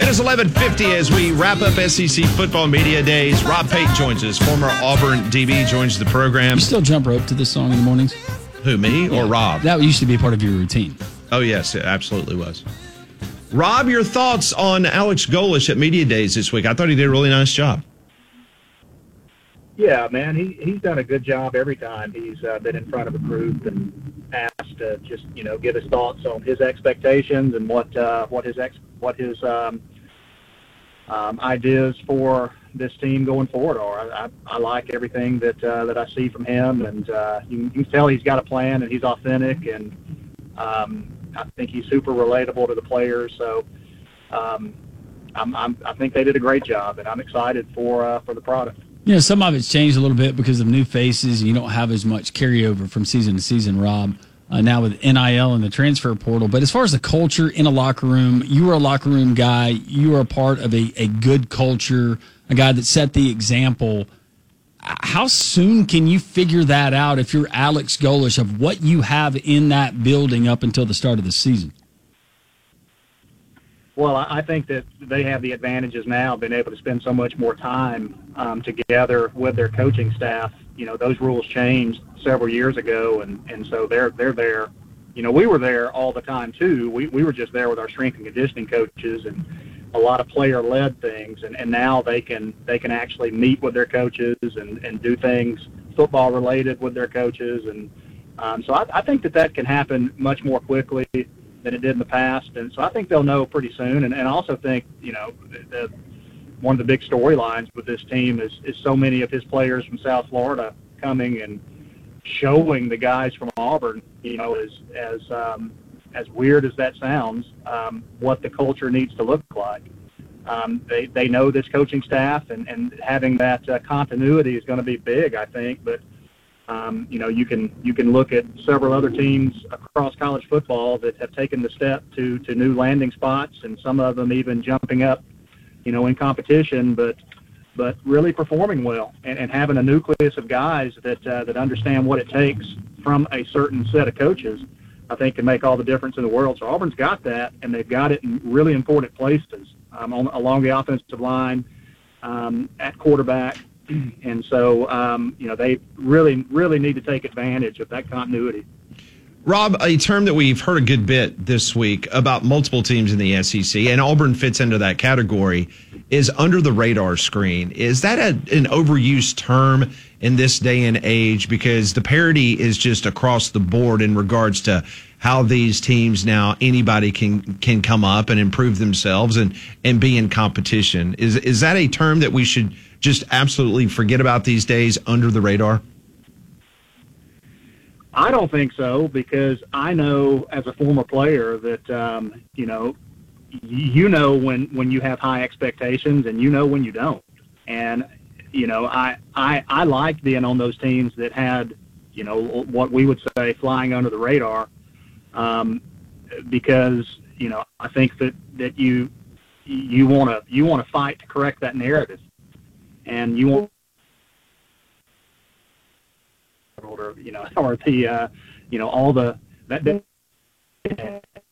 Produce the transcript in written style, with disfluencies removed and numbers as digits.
It is 11:50 as we wrap up SEC Football Media Days. Rob Pate joins us. Former Auburn DB joins the program. You still jump rope to this song in the mornings? Who, me or Rob? That used to be part of your routine. Oh, yes, it absolutely was. Rob, your thoughts on Alex Golesh at Media Days this week? I thought he did a really nice job. Yeah, man, he's done a good job every time he's been in front of a group and asked to just give his thoughts on his expectations and what his ideas for this team going forward are. I like everything that I see from him, and you can tell he's got a plan and he's authentic, and I think he's super relatable to the players. So I think they did a great job, and I'm excited for the product. Some of it's changed a little bit because of new faces. You don't have as much carryover from season to season, Rob, now with NIL and the transfer portal. But as far as the culture in a locker room, you were a locker room guy. You were a part of a good culture, a guy that set the example. How soon can you figure that out if you're Alex Golesh of what you have in that building up until the start of the season? Well, I think that they have the advantages now, being able to spend so much more time together with their coaching staff. Those rules changed several years ago, and so they're there. We were there all the time too. We were just there with our strength and conditioning coaches and a lot of player-led things, and now they can actually meet with their coaches and do things football-related with their coaches, and so I think that can happen much more quickly than it did in the past, and so I think they'll know pretty soon. And I also think one of the big storylines with this team is so many of his players from South Florida coming and showing the guys from Auburn, as weird as that sounds, what the culture needs to look like. They know this coaching staff, and having that continuity is going to be big, I think. But you can look at several other teams across college football that have taken the step to new landing spots, and some of them even jumping up, in competition, but really performing well and having a nucleus of guys that understand what it takes from a certain set of coaches, I think can make all the difference in the world. So Auburn's got that, and they've got it in really important places along the offensive line, at quarterback. And so, they really need to take advantage of that continuity. Rob, a term that we've heard a good bit this week about multiple teams in the SEC, and Auburn fits into that category, is under the radar screen. Is that an overused term in this day and age? Because the parity is just across the board in regards to how these teams now, anybody can come up and improve themselves and be in competition. Is that a term that we should just absolutely forget about these days, under the radar? I don't think so, because I know as a former player that, when you have high expectations, and when you don't. And, I liked being on those teams that had, what we would say flying under the radar, because, I think that you want to fight to correct that narrative. And you want, or all the that